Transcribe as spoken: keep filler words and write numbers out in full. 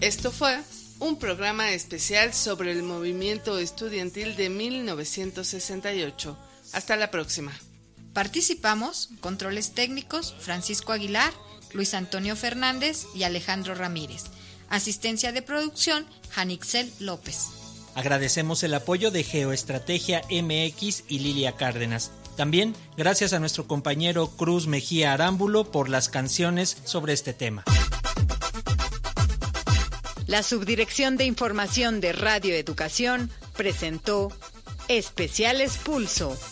Esto fue un programa especial sobre el movimiento estudiantil de mil novecientos sesenta y ocho. Hasta la próxima. Participamos, controles técnicos, Francisco Aguilar, Luis Antonio Fernández y Alejandro Ramírez. Asistencia de producción, Janixel López. Agradecemos el apoyo de Geoestrategia M X y Lilia Cárdenas. También gracias a nuestro compañero Cruz Mejía Arámbulo por las canciones sobre este tema. La Subdirección de Información de Radio Educación presentó Especiales Pulso.